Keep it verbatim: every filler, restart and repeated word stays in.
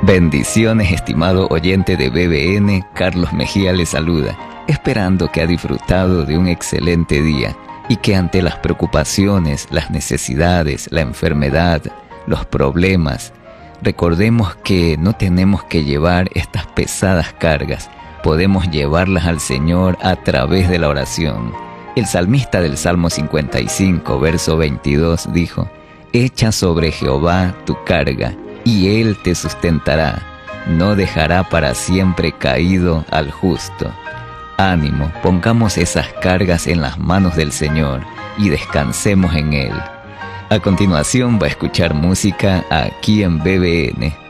Bendiciones, estimado oyente de B B N, Carlos Mejía le saluda, esperando que ha disfrutado de un excelente día y que ante las preocupaciones, las necesidades, la enfermedad, los problemas, recordemos que no tenemos que llevar estas pesadas cargas, podemos llevarlas al Señor a través de la oración. El salmista del Salmo cincuenta y cinco, verso veintidós, dijo: «Echa sobre Jehová tu carga, y Él te sustentará, no dejará para siempre caído al justo». Ánimo, pongamos esas cargas en las manos del Señor y descansemos en Él. A continuación va a escuchar música aquí en B B N.